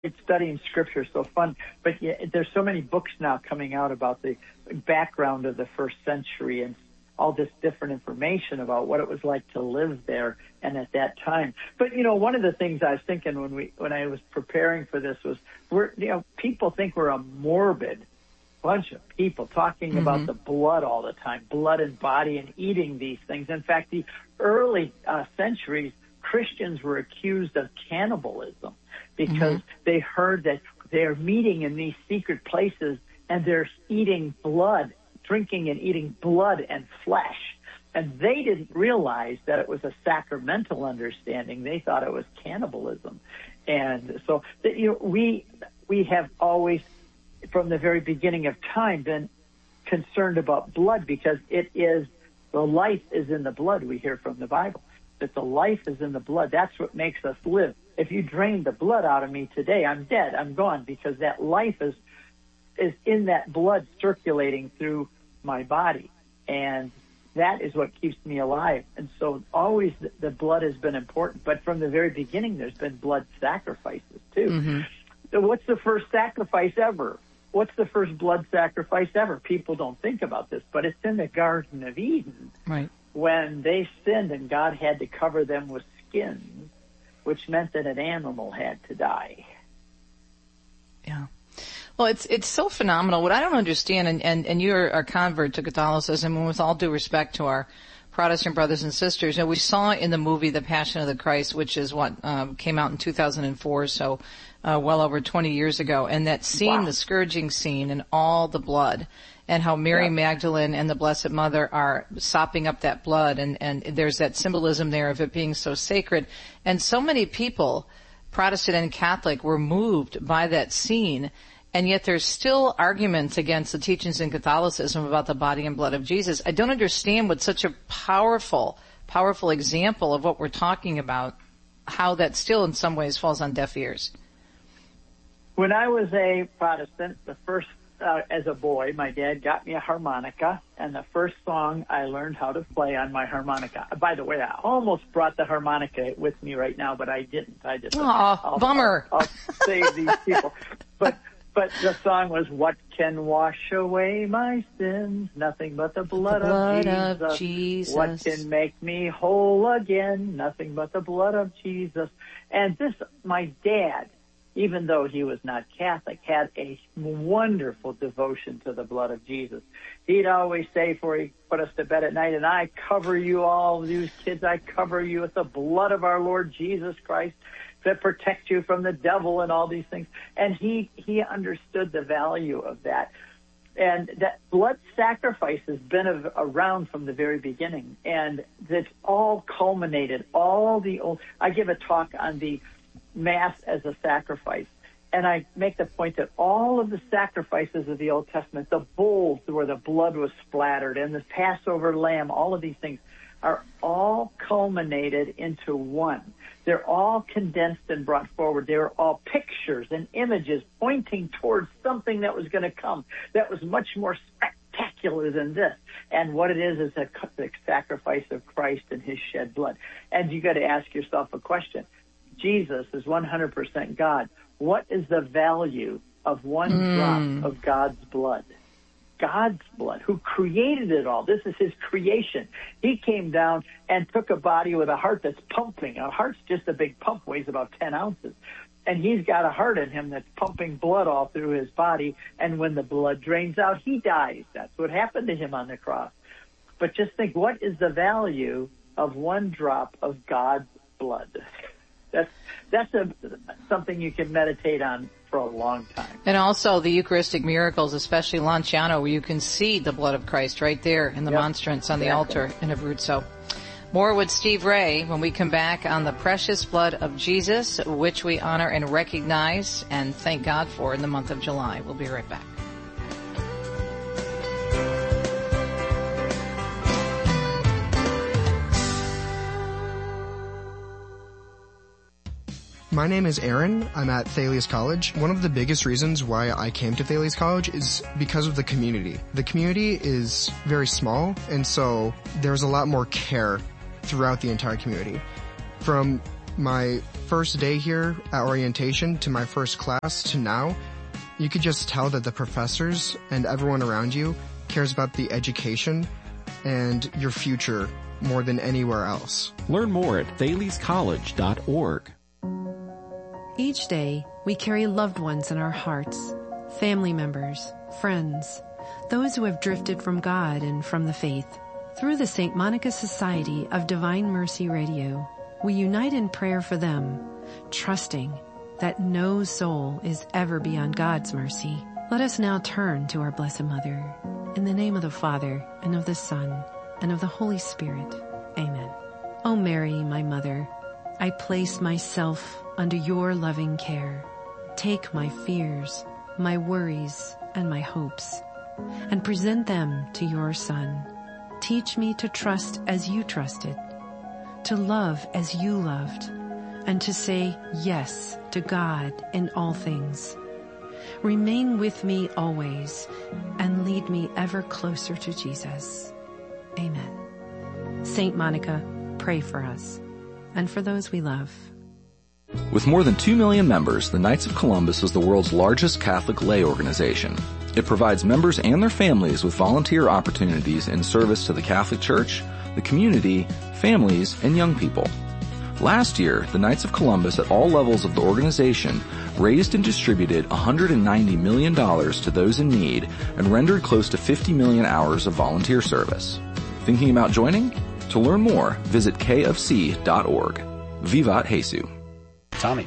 studying Scripture is so fun. But yeah, there's so many books now coming out about the background of the first century and all this different information about what it was like to live there and at that time. But, one of the things I was thinking when I was preparing for this was, people think we're a morbid bunch of people talking about the blood all the time, blood and body, and eating these things. In fact, the early centuries, Christians were accused of cannibalism because they heard that they're meeting in these secret places and they're eating blood, drinking and eating blood and flesh. And they didn't realize that it was a sacramental understanding. They thought it was cannibalism. And so we have always, from the very beginning of time, been concerned about blood because the life is in the blood. We hear from the Bible that the life is in the blood. That's what makes us live. If you drain the blood out of me today, I'm dead. I'm gone, because that life is in that blood circulating through my body. And that is what keeps me alive. And so always the blood has been important. But from the very beginning, there's been blood sacrifices too. So what's the first sacrifice ever? What's the first blood sacrifice ever? People don't think about this, but it's in the Garden of Eden. Right. When they sinned and God had to cover them with skins, which meant that an animal had to die. Yeah. Well, it's so phenomenal. What I don't understand, and you're a convert to Catholicism, and with all due respect to our Protestant brothers and sisters, and we saw in the movie The Passion of the Christ, which is what came out in 2004, so well over 20 years ago, and that scene, the scourging scene, and all the blood, and how Mary Magdalene and the Blessed Mother are sopping up that blood, and there's that symbolism there of it being so sacred. And so many people, Protestant and Catholic, were moved by that scene, and yet there's still arguments against the teachings in Catholicism about the body and blood of Jesus. I don't understand with such a powerful example of what we're talking about, how that still in some ways falls on deaf ears. When I was a Protestant, as a boy, my dad got me a harmonica, and the first song I learned how to play on my harmonica. By the way, I almost brought the harmonica with me right now, but I didn't. I just bummer. I'll save these people. But the song was, "What can wash away my sins? Nothing but the blood of Jesus. What can make me whole again? Nothing but the blood of Jesus." And my dad, even though he was not Catholic, had a wonderful devotion to the blood of Jesus. He'd always say, before he put us to bed at night, "And I cover you all, you kids, I cover you with the blood of our Lord Jesus Christ to protect you from the devil," and all these things. And he understood the value of that. And that blood sacrifice has been around from the very beginning. And it's all culminated, I give a talk on the Mass as a sacrifice. And I make the point that all of the sacrifices of the Old Testament, the bulls where the blood was splattered, and the Passover lamb, all of these things are all culminated into one. They're all condensed and brought forward. They're all pictures and images pointing towards something that was going to come that was much more spectacular than this. And what it is the sacrifice of Christ and his shed blood. And you got to ask yourself a question. Jesus is 100% God. What is the value of one drop of God's blood? God's blood, who created it all. This is his creation. He came down and took a body with a heart that's pumping. A heart's just a big pump, weighs about 10 ounces. And he's got a heart in him that's pumping blood all through his body. And when the blood drains out, he dies. That's what happened to him on the cross. But just think, what is the value of one drop of God's blood? That's something you can meditate on for a long time. And also the Eucharistic miracles, especially Lanciano, where you can see the blood of Christ right there in the monstrance on the altar in Abruzzo. More with Steve Ray when we come back on the precious blood of Jesus, which we honor and recognize and thank God for in the month of July. We'll be right back. My name is Aaron. I'm at Thales College. One of the biggest reasons why I came to Thales College is because of the community. The community is very small, and so there's a lot more care throughout the entire community. From my first day here at orientation to my first class to now, you could just tell that the professors and everyone around you cares about the education and your future more than anywhere else. Learn more at ThalesCollege.org. Each day, we carry loved ones in our hearts, family members, friends, those who have drifted from God and from the faith. Through the St. Monica Society of Divine Mercy Radio, we unite in prayer for them, trusting that no soul is ever beyond God's mercy. Let us now turn to our Blessed Mother. In the name of the Father, and of the Son, and of the Holy Spirit. Amen. O Mary, my Mother, I place myself under your loving care. Take my fears, my worries, and my hopes, and present them to your Son. Teach me to trust as you trusted, to love as you loved, and to say yes to God in all things. Remain with me always, and lead me ever closer to Jesus. Amen. Saint Monica, pray for us, and for those we love. With more than 2 million members, the Knights of Columbus is the world's largest Catholic lay organization. It provides members and their families with volunteer opportunities in service to the Catholic Church, the community, families, and young people. Last year, the Knights of Columbus at all levels of the organization raised and distributed $190 million to those in need and rendered close to 50 million hours of volunteer service. Thinking about joining? To learn more, visit kfc.org. Vivat Jesu. Tommy.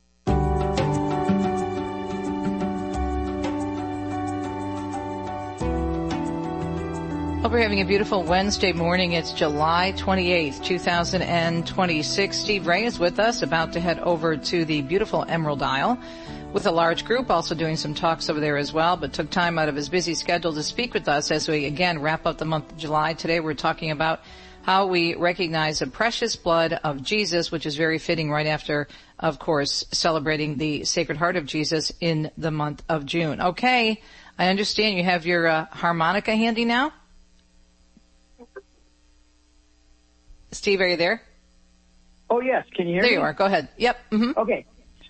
Hope you're having a beautiful Wednesday morning. It's July 28th, 2026. Steve Ray is with us, about to head over to the beautiful Emerald Isle with a large group, also doing some talks over there as well, but took time out of his busy schedule to speak with us as we, again, wrap up the month of July. Today we're talking about how we recognize the precious blood of Jesus, which is very fitting right after, of course, celebrating the Sacred Heart of Jesus in the month of June. Okay, I understand you have your harmonica handy now? Steve, are you there? Oh, yes. Can you hear me? There you are. Go ahead. Yep. Mm-hmm. Okay.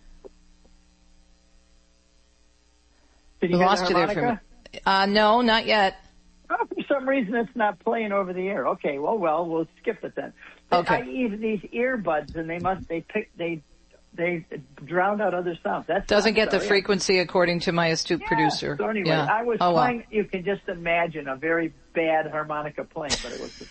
Did you We lost you there for a minute. No, not yet. Oh, for some reason, it's not playing over the air. Okay, well, we'll skip it then. Okay. I use these earbuds, and they drown out other sounds. That doesn't get the frequency, according to my astute producer. So anyway, yeah. I was playing. Well. You can just imagine a very bad harmonica playing, but it was.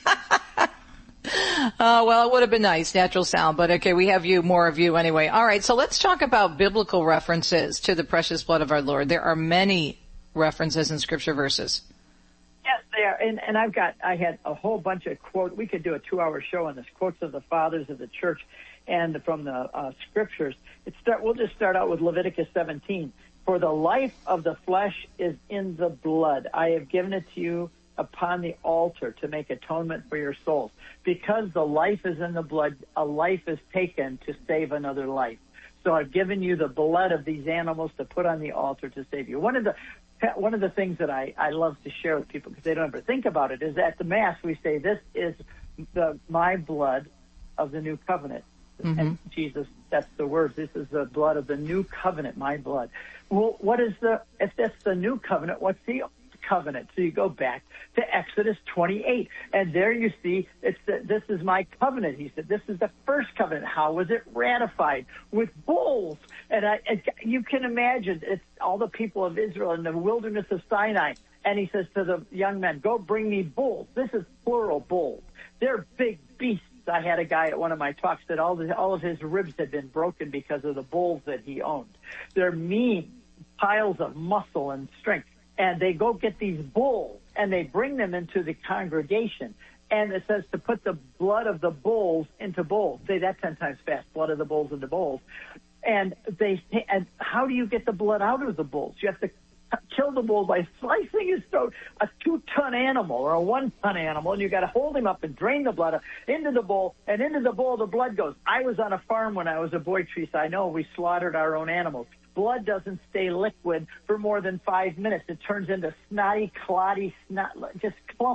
Well, it would have been nice, natural sound, but okay, we have more of you anyway. All right, so let's talk about biblical references to the precious blood of our Lord. There are many references in scripture verses. Yes, they are, and I had a whole bunch of quotes. We could do a 2-hour show on this, quotes of the fathers of the church and from the scriptures. We'll just start out with Leviticus 17. For the life of the flesh is in the blood. I have given it to you upon the altar to make atonement for your souls. Because the life is in the blood, a life is taken to save another life. So I've given you the blood of these animals to put on the altar to save you. One of the things that I love to share with people, because they don't ever think about it, is at the Mass we say, this is my blood of the new covenant. Mm-hmm. And Jesus, that's the words. This is the blood of the new covenant, my blood. Well, if that's the new covenant, what's the covenant? So you go back to Exodus 28, and there you see this is my covenant. He said, this is the first covenant. How was it ratified? With bulls. And you can imagine, it's all the people of Israel in the wilderness of Sinai. And he says to the young men, go bring me bulls. This is plural bulls. They're big beasts. I had a guy at one of my talks that all of his ribs had been broken because of the bulls that he owned. They're mean piles of muscle and strength. And they go get these bulls, and they bring them into the congregation. And it says to put the blood of the bulls into bowls. Say that 10 times fast, blood of the bulls into bowls. And how do you get the blood out of the bulls? You have to kill the bull by slicing his throat, a 2-ton animal or a 1-ton animal, and you got to hold him up and drain the blood into the bowl, and into the bowl the blood goes. I was on a farm when I was a boy, Teresa. I know we slaughtered our own animals. Blood doesn't stay liquid for more than 5 minutes. It turns into snotty, clotty, just clumps.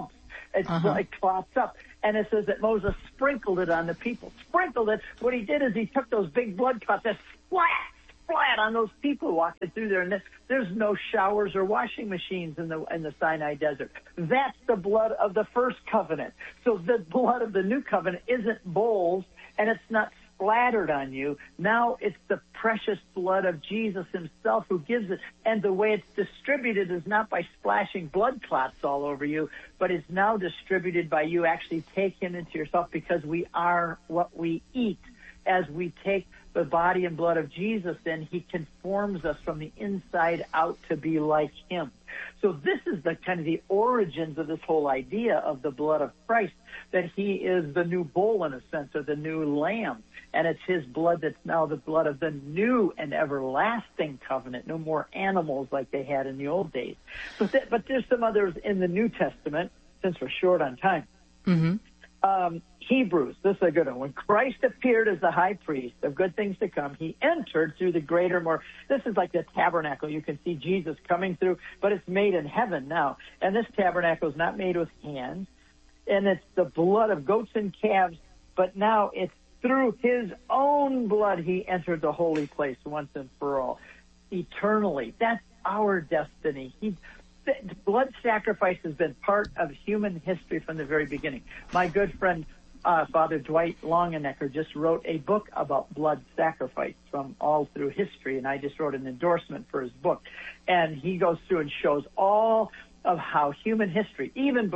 It clots up. And it says that Moses sprinkled it on the people. Sprinkled it. What he did is he took those big blood clots that splat on thing people walking through there. And there's no showers or washing machines in the Sinai desert. That's the blood of the first covenant. So the blood of the new covenant isn't bowls, and it's not splattered on you. Now it's the precious blood of Jesus himself who gives it. And the way it's distributed is not by splashing blood clots all over you, but it's now distributed by you actually taking into yourself, because we are what we eat. As we take the body and blood of Jesus, then he conforms us from the inside out to be like him. So this is the kind of the origins of this whole idea of the blood of Christ, that he is the new bull in a sense, or the new lamb. And it's his blood that's now the blood of the new and everlasting covenant. No more animals like they had in the old days. But there's some others in the New Testament, since we're short on time. Mm-hmm. Hebrews, this is a good one. When Christ appeared as the high priest of good things to come, he entered through the greater, more, this is like the tabernacle. You can see Jesus coming through, but it's made in heaven now. And this tabernacle is not made with hands, and it's the blood of goats and calves, but now it's through his own blood he entered the holy place once and for all, eternally. That's our destiny. Blood sacrifice has been part of human history from the very beginning. My good friend, Father Dwight Longenecker, just wrote a book about blood sacrifice from all through history, and I just wrote an endorsement for his book. And he goes through and shows all of how human history, even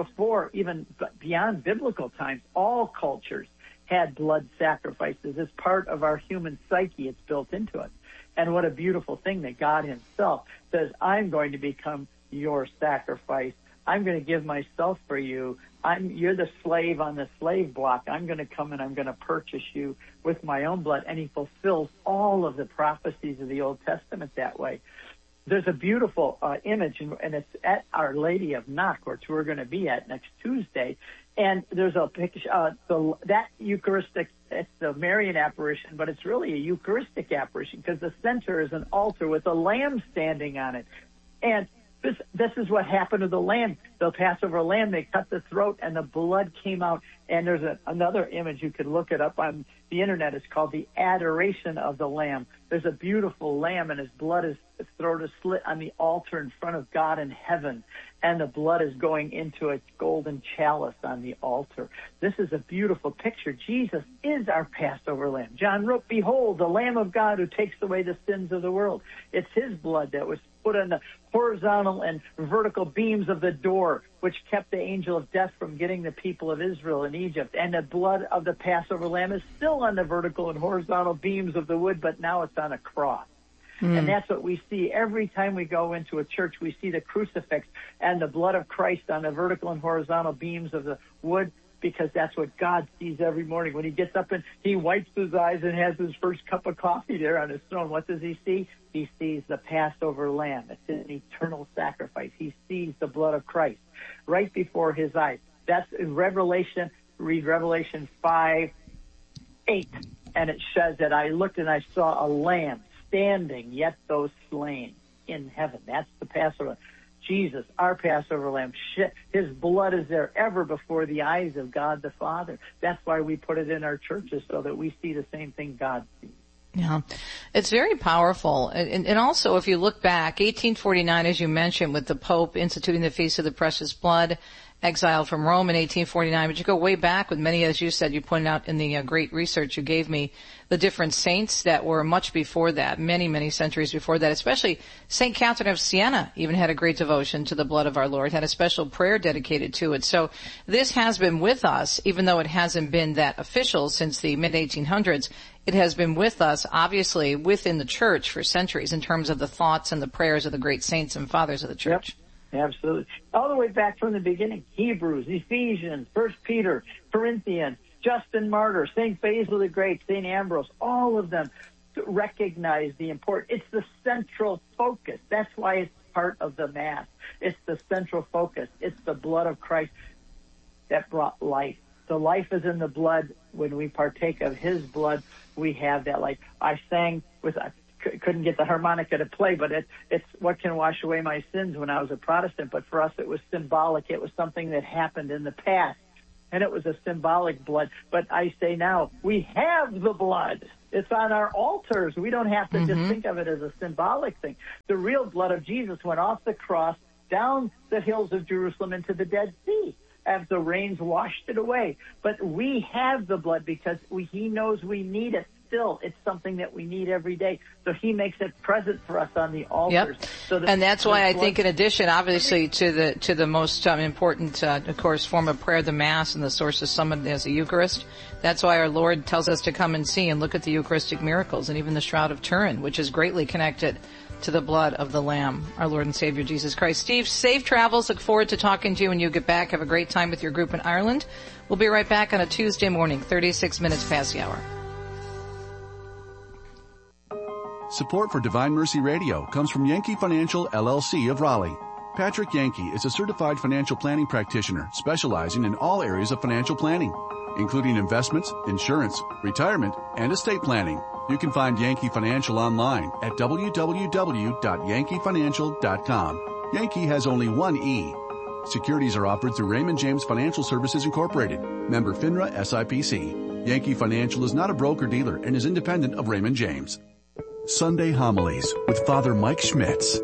beyond biblical times, all cultures had blood sacrifices. It's part of our human psyche. It's built into us. And what a beautiful thing that God himself says, I'm going to become your sacrifice. I'm going to give myself for you. You're the slave on the slave block. I'm going to come and I'm going to purchase you with my own blood. And he fulfills all of the prophecies of the Old Testament that way. There's a beautiful image, and it's at Our Lady of Knock, which we're going to be at next Tuesday. And there's a picture, that Eucharistic, it's the Marian apparition, but it's really a Eucharistic apparition, because the center is an altar with a lamb standing on it. And this is what happened to the lamb. The Passover lamb, they cut the throat and the blood came out. And there's another image, you could look it up on the internet. It's called the Adoration of the Lamb. There's a beautiful lamb, and his throat is slit on the altar in front of God in heaven. And the blood is going into a golden chalice on the altar. This is a beautiful picture. Jesus is our Passover lamb. John wrote, behold, the Lamb of God who takes away the sins of the world. It's his blood that was put on the horizontal and vertical beams of the door, which kept the angel of death from getting the people of Israel in Egypt. And the blood of the Passover lamb is still on the vertical and horizontal beams of the wood, but now it's on a cross. And that's what we see every time we go into a church. We see the crucifix and the blood of Christ on the vertical and horizontal beams of the wood, because that's what God sees every morning. When he gets up and he wipes his eyes and has his first cup of coffee there on his throne, what does he see? He sees the Passover lamb. It's an eternal sacrifice. He sees the blood of Christ right before his eyes. That's in Revelation. Read Revelation 5:8, and it says that I looked and I saw a lamb standing, yet those slain in heaven. That's the Passover. Jesus, our Passover lamb, his blood is there ever before the eyes of God the Father. That's why we put it in our churches, so that we see the same thing God sees. Yeah, it's very powerful. And also, if you look back, 1849, as you mentioned, with the Pope instituting the Feast of the Precious Blood, exiled from Rome in 1849, but you go way back with many, as you said, you pointed out in the great research you gave me, the different saints that were much before that, many, many centuries before that, especially St. Catherine of Siena even had a great devotion to the blood of our Lord, had a special prayer dedicated to it. So this has been with us, even though it hasn't been that official since the mid-1800s. It has been with us, obviously, within the church for centuries in terms of the thoughts and the prayers of the great saints and fathers of the church. Yep. Absolutely. All the way back from the beginning. Hebrews, Ephesians, 1 Peter, Corinthians, Justin Martyr, St. Basil the Great, St. Ambrose, all of them recognize the importance. It's the central focus. That's why it's part of the Mass. It's the central focus. It's the blood of Christ that brought life. The life is in the blood. When we partake of his blood, we have that life. I sang with couldn't get the harmonica to play, but it's what can wash away my sins when I was a Protestant. But for us, it was symbolic. It was something that happened in the past, and it was a symbolic blood. But I say now, we have the blood. It's on our altars. We don't have to just think of it as a symbolic thing. The real blood of Jesus went off the cross, down the hills of Jerusalem into the Dead Sea, as the rains washed it away. But we have the blood because he knows we need it still. It's something that we need every day. So he makes it present for us on the altars. Yep. So and that's why I think, in addition, obviously, to the most important, of course, form of prayer, the Mass, and the source of summit as the Eucharist, that's why our Lord tells us to come and see and look at the Eucharistic miracles, and even the Shroud of Turin, which is greatly connected to the blood of the Lamb, our Lord and Savior Jesus Christ. Steve, safe travels. Look forward to talking to you when you get back. Have a great time with your group in Ireland. We'll be right back on a Tuesday morning, 36 minutes past the hour. Support for Divine Mercy Radio comes from Yankee Financial, LLC of Raleigh. Patrick Yankee is a certified financial planning practitioner specializing in all areas of financial planning, including investments, insurance, retirement, and estate planning. You can find Yankee Financial online at www.yankeefinancial.com. Yankee has only one E. Securities are offered through Raymond James Financial Services Incorporated, member FINRA SIPC. Yankee Financial is not a broker-dealer and is independent of Raymond James. Sunday Homilies with Father Mike Schmitz.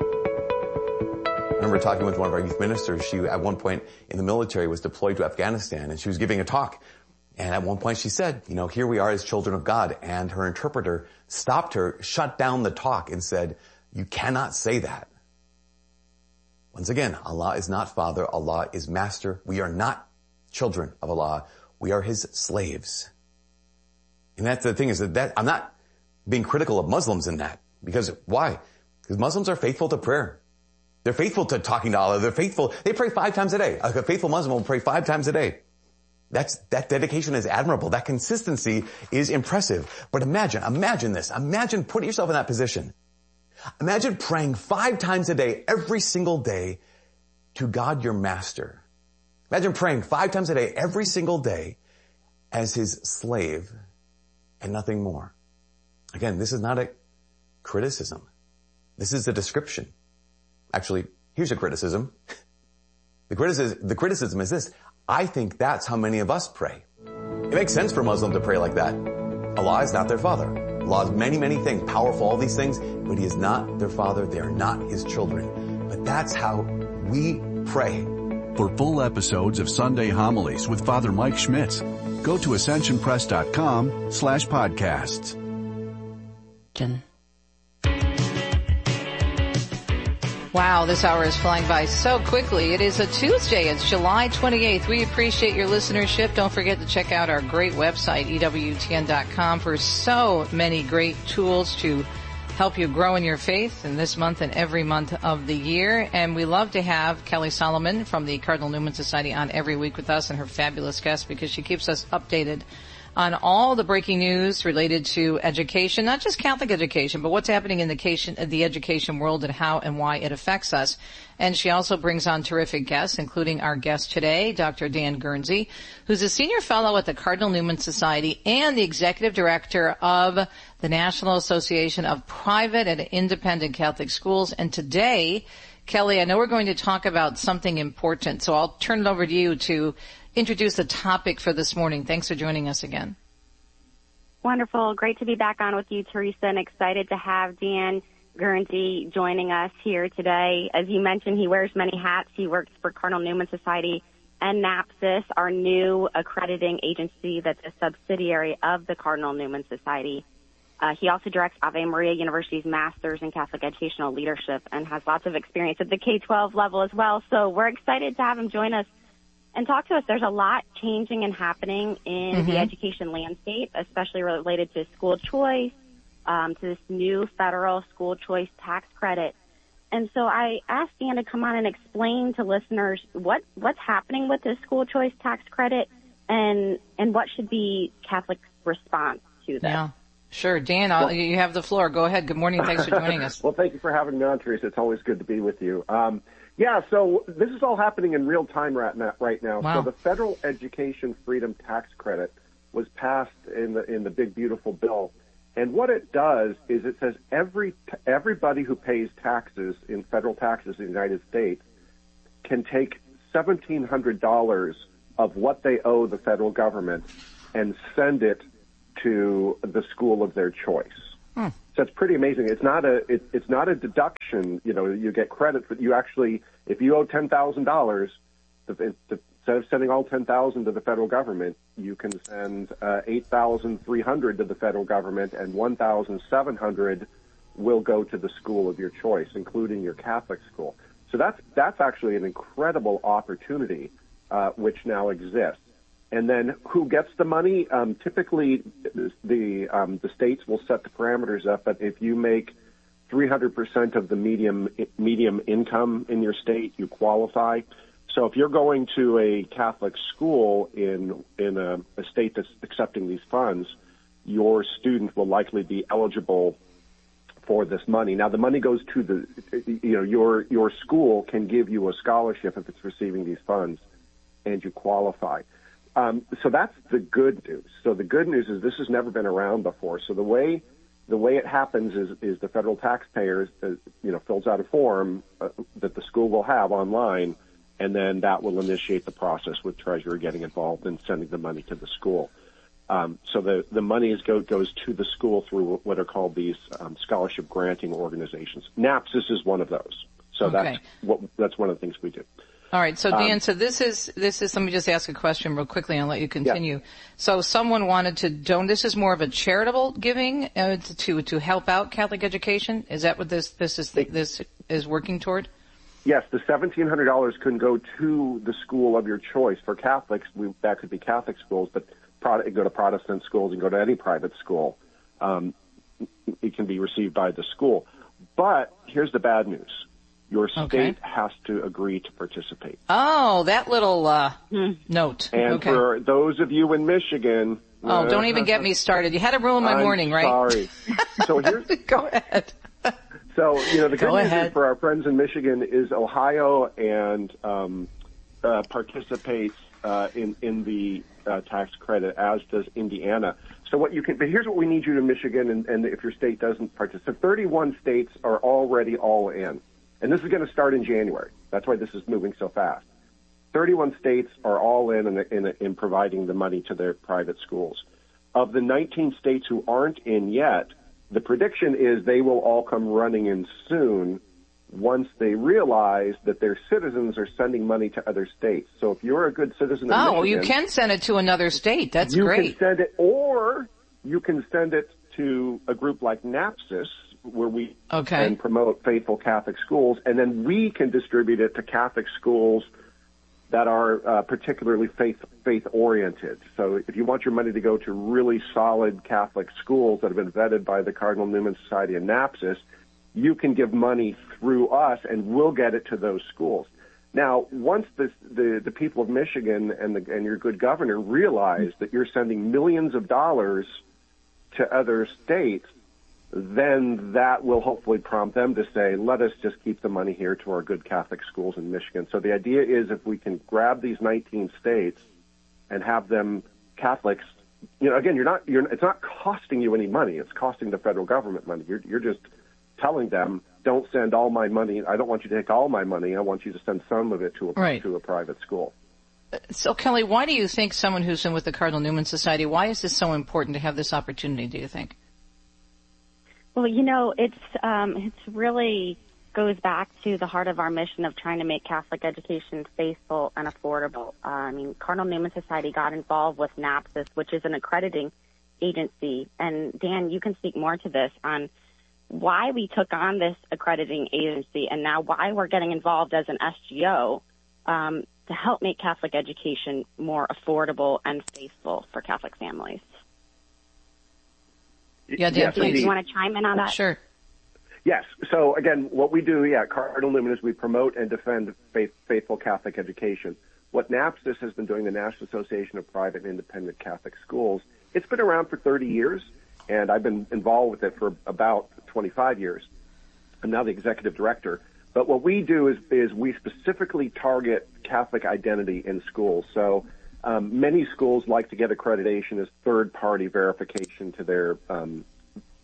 I remember talking with one of our youth ministers. She, at one point in the military, was deployed to Afghanistan, and she was giving a talk. And at one point she said, here we are as children of God. And her interpreter stopped her, shut down the talk, and said, you cannot say that. Once again, Allah is not Father. Allah is Master. We are not children of Allah. We are His slaves. And that's the thing, is that I'm not being critical of Muslims in that. Because why? Because Muslims are faithful to prayer. They're faithful to talking to Allah. They're faithful. They pray 5 times a day. A faithful Muslim will pray 5 times a day. That dedication is admirable. That consistency is impressive. But imagine this. Imagine putting yourself in that position. Imagine praying 5 times a day, every single day, to God your Master. Imagine praying 5 times a day, every single day, as His slave, and nothing more. Again, this is not a criticism. This is a description. Actually, here's a criticism. The criticism is this. I think that's how many of us pray. It makes sense for a Muslim to pray like that. Allah is not their Father. Allah is many, many things, powerful, all these things, but He is not their Father. They are not His children. But that's how we pray. For full episodes of Sunday Homilies with Father Mike Schmitz, go to ascensionpress.com/podcasts. Wow, this hour is flying by so quickly. It is a Tuesday. It's July 28th. We appreciate your listenership. Don't forget to check out our great website, EWTN.com, for so many great tools to help you grow in your faith in this month and every month of the year. And we love to have Kelly Solomon from the Cardinal Newman Society on every week with us and her fabulous guests, because she keeps us updated on all the breaking news related to education, not just Catholic education, but what's happening in the education world and how and why it affects us. And she also brings on terrific guests, including our guest today, Dr. Dan Guernsey, who's a senior fellow at the Cardinal Newman Society and the executive director of the National Association of Private and Independent Catholic Schools. And today, Kelly, I know we're going to talk about something important, so I'll turn it over to you to introduce the topic for this morning. Thanks for joining us again. Wonderful. Great to be back on with you, Teresa, and excited to have Dan Guernsey joining us here today. As you mentioned, he wears many hats. He works for Cardinal Newman Society and NAPSIS, our new accrediting agency that's a subsidiary of the Cardinal Newman Society. He also directs Ave Maria University's Masters in Catholic Educational Leadership and has lots of experience at the K-12 level as well. So we're excited to have him join us and talk to us. There's a lot changing and happening in the education landscape, especially related to school choice, to this new federal school choice tax credit. And so I asked Dan to come on and explain to listeners what's happening with this school choice tax credit and what should be Catholic's response to this. Yeah, sure. Dan, you have the floor. Go ahead. Good morning. Thanks for joining us. Well, thank you for having me on, Teresa. It's always good to be with you. Yeah, so this is all happening in real time right now. Wow. So the Federal Education Freedom Tax Credit was passed in the big beautiful bill, And what it does is it says everybody who pays taxes in federal taxes in the United States can take $1,700 of what they owe the federal government and send it to the school of their choice. So it's pretty amazing. It's not a deduction. You know, you get credit for you actually. If you owe $10,000, instead of sending all $10,000 to the federal government, you can send $8,300 to the federal government, and $1,700 will go to the school of your choice, including your Catholic school. So that's actually an incredible opportunity, which now exists. And then who gets the money? Typically, the states will set the parameters up. But if you make 300% of the medium income in your state, you qualify. So if you're going to a Catholic school in a state that's accepting these funds, your student will likely be eligible for this money. Now, the money goes to your school can give you a scholarship if it's receiving these funds, and you qualify. So that's the good news. So the good news is this has never been around before. So the way it happens is the federal taxpayers, fills out a form that the school will have online, and then that will initiate the process with Treasurer getting involved and sending the money to the school. So the money goes to the school through what are called these scholarship granting organizations. NAPSIS is one of those. So okay. That's one of the things we do. All right. So Dan, so this is, let me just ask a question real quickly and I'll let you continue. Yeah. So someone wanted to donate, this is more of a charitable giving, to help out Catholic education? Is that what this is working toward? Yes, the $1,700 can go to the school of your choice. For Catholics, that could be Catholic schools, but go to Protestant schools and go to any private school. It can be received by the school. But here's the bad news. Your state has to agree to participate. Oh, that little note. And for those of you in Michigan... Oh, don't even get me started. You had to ruin my morning, right? Sorry. So here's... Go ahead. So, the good news is for our friends in Michigan is Ohio and participates in the tax credit, as does Indiana. So but here's what we need you to Michigan, and if your state doesn't participate. 31 states are already all in. And this is going to start in January. That's why this is moving so fast. 31 states are all in providing the money to their private schools. Of the 19 states who aren't in yet, the prediction is they will all come running in soon once they realize that their citizens are sending money to other states. So if you're a good citizen of Michigan... well, you can send it to another state. That's great. You can send it, or you can send it to a group like NAPSIS, where we can promote faithful Catholic schools, and then we can distribute it to Catholic schools that are particularly faith-oriented. So if you want your money to go to really solid Catholic schools that have been vetted by the Cardinal Newman Society and NAPSIS, you can give money through us, and we'll get it to those schools. Now, once the people of Michigan and your good governor realize that you're sending millions of dollars to other states, then that will hopefully prompt them to say, let us just keep the money here to our good Catholic schools in Michigan. So the idea is if we can grab these 19 states and have them Catholics, again, it's not costing you any money. It's costing the federal government money. You're just telling them, don't send all my money. I don't want you to take all my money. I want you to send some of it to a private school. So, Kelly, why do you think someone who's in with the Cardinal Newman Society, why is this so important to have this opportunity, do you think? Well, it's really goes back to the heart of our mission of trying to make Catholic education faithful and affordable. Cardinal Newman Society got involved with NAPSIS, which is an accrediting agency. And Dan, you can speak more to this on why we took on this accrediting agency and now why we're getting involved as an SGO to help make Catholic education more affordable and faithful for Catholic families. Yeah, Dan, please. Do you want to chime in on that? Sure. Yes. So, again, what we do, Cardinal Newman, is we promote and defend faithful Catholic education. What NAPSIS has been doing, the National Association of Private and Independent Catholic Schools, it's been around for 30 years, and I've been involved with it for about 25 years. I'm now the executive director. But what we do is we specifically target Catholic identity in schools. So many schools like to get accreditation as third-party verification to their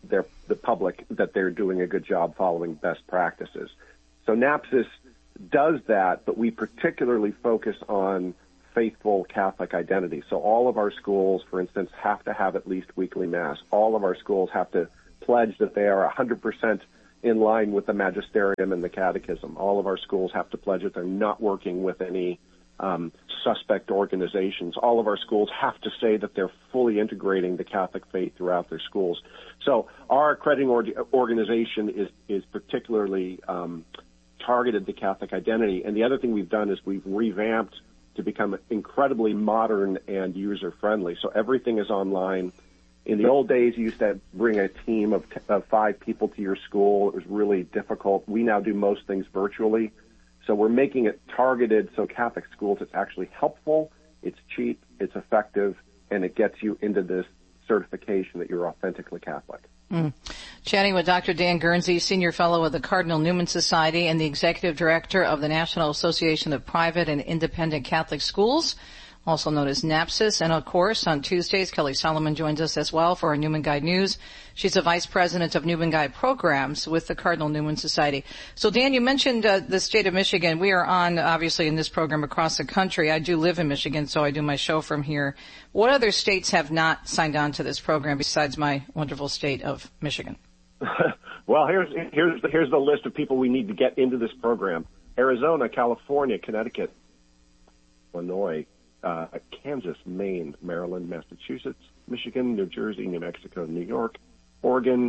the public that they're doing a good job following best practices. So NAPSIS does that, but we particularly focus on faithful Catholic identity. So all of our schools, for instance, have to have at least weekly Mass. All of our schools have to pledge that they are 100% in line with the magisterium and the catechism. All of our schools have to pledge that they're not working with any suspect organizations. All of our schools have to say that they're fully integrating the Catholic faith throughout their schools. So our accrediting organization is particularly targeted the Catholic identity. And the other thing we've done is we've revamped to become incredibly modern and user-friendly. So everything is online. In the old days, you used to bring a team of 5 people to your school. It was really difficult. We now do most things virtually. So we're making it targeted so Catholic schools, it's actually helpful, it's cheap, it's effective, and it gets you into this certification that you're authentically Catholic. Chatting with Dr. Dan Guernsey, Senior Fellow of the Cardinal Newman Society and the Executive Director of the National Association of Private and Independent Catholic Schools, also known as NAPSIS. And, of course, on Tuesdays, Kelly Solomon joins us as well for our Newman Guide News. She's the Vice President of Newman Guide Programs with the Cardinal Newman Society. So, Dan, you mentioned the state of Michigan. We are on, obviously, in this program across the country. I do live in Michigan, so I do my show from here. What other states have not signed on to this program besides my wonderful state of Michigan? Well, here's the list of people we need to get into this program. Arizona, California, Connecticut, Illinois, Kansas, Maine, Maryland, Massachusetts, Michigan, New Jersey, New Mexico, New York, Oregon,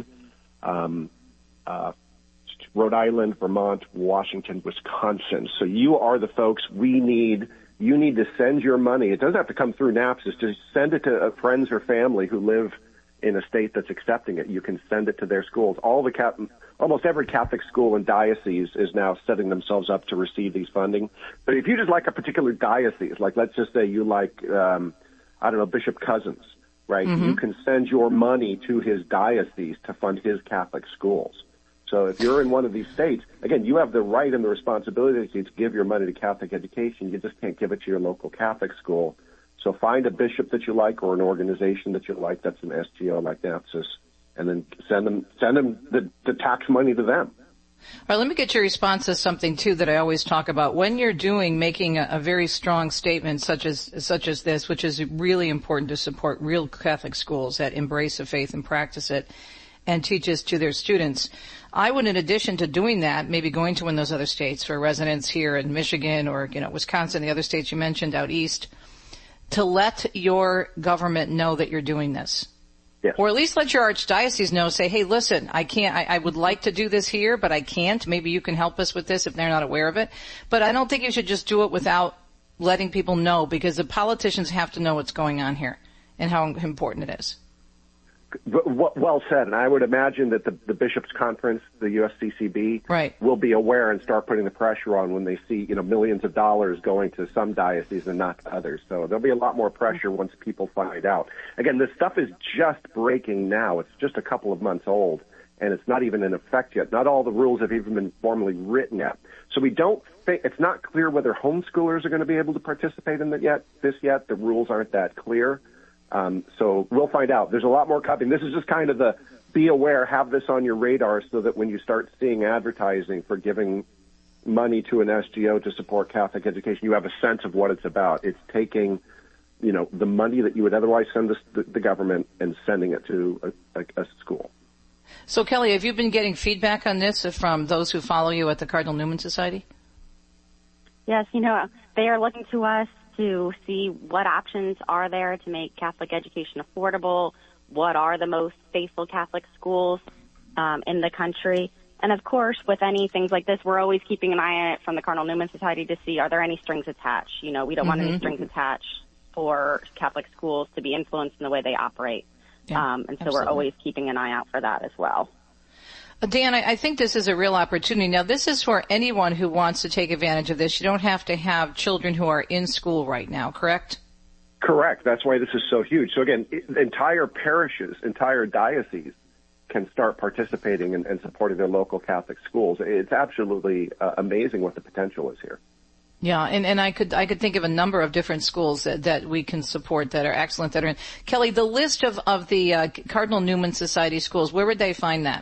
Rhode Island, Vermont, Washington, Wisconsin. So you are the folks we need. You need to send your money. It doesn't have to come through NAPSIS. Just send it to friends or family who live in a state that's accepting it. You can send it to their schools. Almost every Catholic school and diocese is now setting themselves up to receive these funding. But if you just like a particular diocese, like let's just say you like, Bishop Cousins, right? Mm-hmm. You can send your money to his diocese to fund his Catholic schools. So if you're in one of these states, again, you have the right and the responsibility to give your money to Catholic education. You just can't give it to your local Catholic school. So find a bishop that you like or an organization that you like that's an SGO like NAPSIS, and then send them the tax money to them. All right, let me get your response to something, too, that I always talk about. When you're making a very strong statement such as this, which is really important to support real Catholic schools that embrace the faith and practice it and teach it to their students, I would, in addition to doing that, maybe going to one of those other states for residents here in Michigan or, Wisconsin, the other states you mentioned out east, to let your government know that you're doing this. Yes. Or at least let your archdiocese know, say, hey, listen, I would like to do this here, but I can't. Maybe you can help us with this if they're not aware of it. But I don't think you should just do it without letting people know, because the politicians have to know what's going on here and how important it is. Well said. And I would imagine that the Bishops' Conference, the USCCB, right, will be aware and start putting the pressure on when they see, millions of dollars going to some dioceses and not to others. So there'll be a lot more pressure once people find out. Again, this stuff is just breaking now. It's just a couple of months old, and it's not even in effect yet. Not all the rules have even been formally written yet. So we don't think, it's not clear whether homeschoolers are going to be able to participate in this yet. The rules aren't that clear. So we'll find out. There's a lot more coming. This is just kind of the be aware, have this on your radar so that when you start seeing advertising for giving money to an SGO to support Catholic education, you have a sense of what it's about. It's taking, the money that you would otherwise send the government and sending it to a school. So, Kelly, have you been getting feedback on this from those who follow you at the Cardinal Newman Society? Yes, they are looking to us to see what options are there to make Catholic education affordable, what are the most faithful Catholic schools in the country. And, of course, with any things like this, we're always keeping an eye on it from the Cardinal Newman Society to see, are there any strings attached? We don't want any strings attached for Catholic schools to be influenced in the way they operate. Yeah, and so we're always keeping an eye out for that as well. Dan, I think this is a real opportunity. Now, this is for anyone who wants to take advantage of this. You don't have to have children who are in school right now, correct? Correct. That's why this is so huge. So, again, entire parishes, entire dioceses can start participating and supporting their local Catholic schools. It's absolutely amazing what the potential is here. Yeah, and I could think of a number of different schools that we can support that are excellent, that are in. Kelly, the list of the Cardinal Newman Society schools, where would they find that?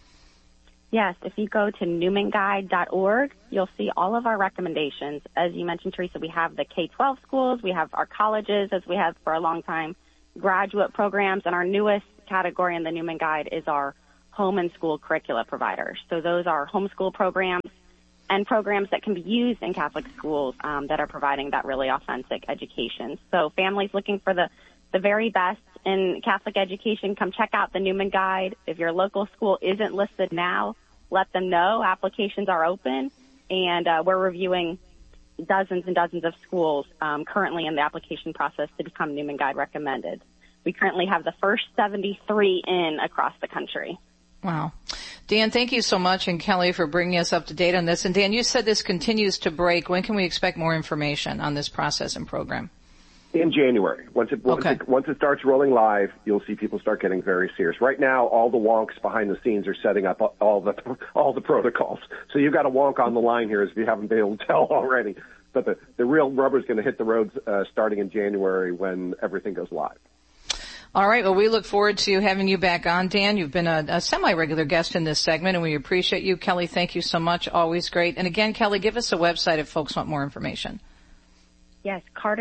Yes, if you go to newmanguide.org, you'll see all of our recommendations. As you mentioned, Teresa, we have the K-12 schools, we have our colleges, as we have for a long time, graduate programs, and our newest category in the Newman Guide is our home and school curricula providers. So those are homeschool programs and programs that can be used in Catholic schools that are providing that really authentic education. So families looking for the very best in Catholic education, come check out the Newman Guide. If your local school isn't listed now, let them know. Applications are open, and we're reviewing dozens and dozens of schools currently in the application process to become Newman Guide recommended. We currently have the first 73 in across the country. Wow. Dan, thank you so much, and Kelly, for bringing us up to date on this. And Dan, you said this continues to break. When can we expect more information on this process and program? In January. Once it starts rolling live, you'll see people start getting very serious. Right now, all the wonks behind the scenes are setting up all the protocols. So you've got a wonk on the line here, if you haven't been able to tell already. But the real rubber's going to hit the roads starting in January when everything goes live. All right. Well, we look forward to having you back on, Dan. You've been a semi-regular guest in this segment, and we appreciate you. Kelly, thank you so much. Always great. And again, Kelly, give us a website if folks want more information. Yes,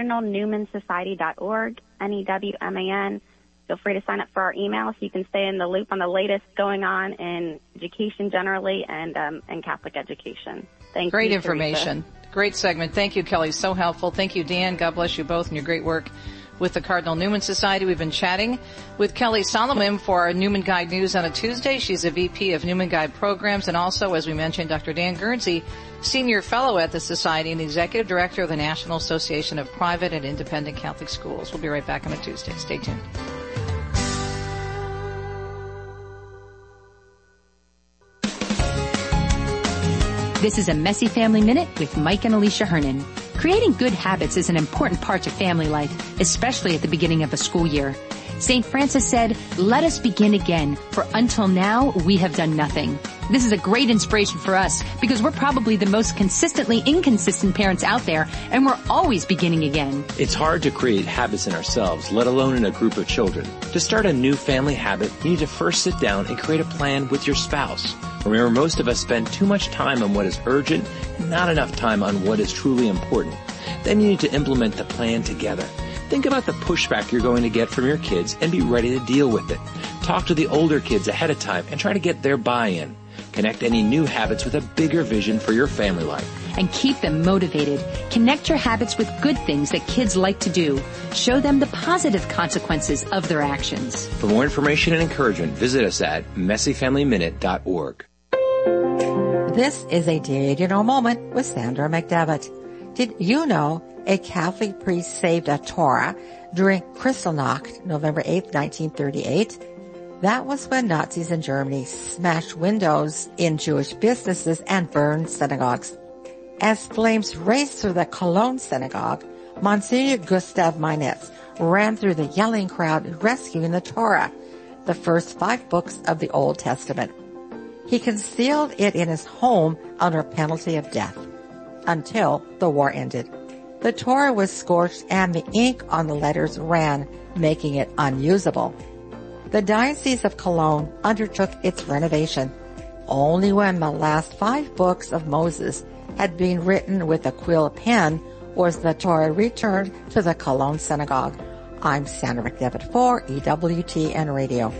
cardinalnewmansociety.org, NEWMAN. Feel free to sign up for our email so you can stay in the loop on the latest going on in education generally and Catholic education. Thank you. Great information. Teresa. Great segment. Thank you, Kelly. So helpful. Thank you, Dan. God bless you both and your great work with the Cardinal Newman Society. We've been chatting with Kelly Solomon for our Newman Guide News on a Tuesday. She's a VP of Newman Guide Programs, and also, as we mentioned, Dr. Dan Guernsey, Senior Fellow at the Society and the Executive Director of the National Association of Private and Independent Catholic Schools. We'll be right back on a Tuesday. Stay tuned. This is a Messy Family Minute with Mike and Alicia Hernan. Creating good habits is an important part of family life, especially at the beginning of a school year. St. Francis said, "Let us begin again, for until now we have done nothing." This is a great inspiration for us because we're probably the most consistently inconsistent parents out there, and we're always beginning again. It's hard to create habits in ourselves, let alone in a group of children. To start a new family habit, you need to first sit down and create a plan with your spouse. Remember, most of us spend too much time on what is urgent and not enough time on what is truly important. Then you need to implement the plan together. Think about the pushback you're going to get from your kids and be ready to deal with it. Talk to the older kids ahead of time and try to get their buy-in. Connect any new habits with a bigger vision for your family life. And keep them motivated. Connect your habits with good things that kids like to do. Show them the positive consequences of their actions. For more information and encouragement, visit us at messyfamilyminute.org. This is a Did You Know moment with Sandra McDevitt. Did you know a Catholic priest saved a Torah during Kristallnacht, November 8, 1938? That was when Nazis in Germany smashed windows in Jewish businesses and burned synagogues. As flames raced through the Cologne synagogue, Monsignor Gustav Meinitz ran through the yelling crowd rescuing the Torah, the first 5 books of the Old Testament. He concealed it in his home under penalty of death until the war ended. The Torah was scorched and the ink on the letters ran, making it unusable. The Diocese of Cologne undertook its renovation. Only when the last 5 books of Moses had been written with a quill pen was the Torah returned to the Cologne Synagogue. I'm Sandra McDevitt for EWTN Radio.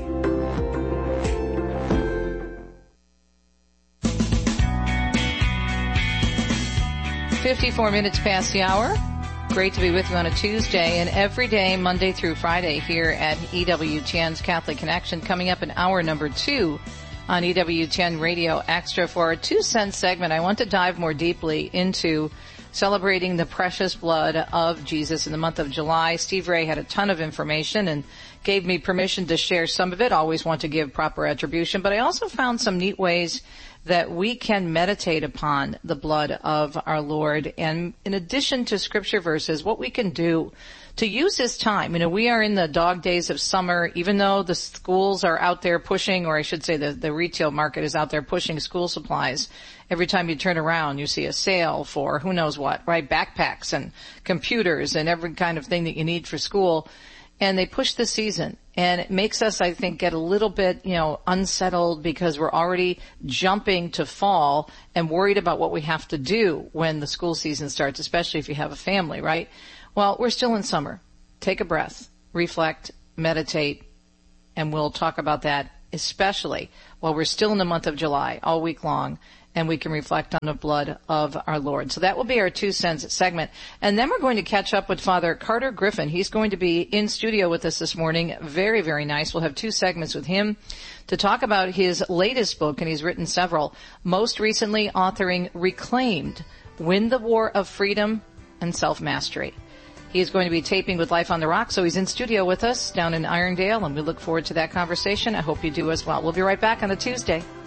54 minutes past the hour. Great to be with you on a Tuesday and every day, Monday through Friday, here at EWTN's Catholic Connection. Coming up in hour number 2 on EWTN Radio Extra for our 2 cent segment. I want to dive more deeply into celebrating the precious blood of Jesus in the month of July. Steve Ray had a ton of information and gave me permission to share some of it. Always want to give proper attribution, but I also found some neat ways that we can meditate upon the blood of our Lord. And in addition to scripture verses, what we can do to use this time. We are in the dog days of summer, even though the schools are out there pushing, or I should say the retail market is out there pushing school supplies. Every time you turn around, you see a sale for who knows what, right? Backpacks and computers and every kind of thing that you need for school. And they push the season, and it makes us, I think, get a little bit, unsettled because we're already jumping to fall and worried about what we have to do when the school season starts, especially if you have a family, right? Well, we're still in summer. Take a breath, reflect, meditate, and we'll talk about that, especially while we're still in the month of July, all week long, and we can reflect on the blood of our Lord. So that will be our 2 cents segment. And then we're going to catch up with Father Carter Griffin. He's going to be in studio with us this morning. Very, very nice. We'll have 2 segments with him to talk about his latest book, and he's written several. Most recently, authoring Reclaimed, Win the War of Freedom and Self-Mastery. He is going to be taping with Life on the Rock, so he's in studio with us down in Irondale, and we look forward to that conversation. I hope you do as well. We'll be right back on a Tuesday.